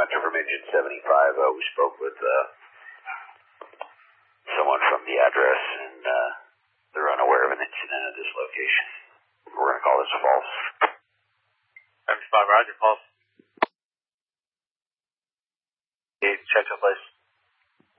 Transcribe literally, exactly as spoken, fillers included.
information seventy-five. Uh, we spoke with uh, someone from the address, and uh, they're unaware of an incident at this location. We're going to call this false. seventy-five, Roger, false.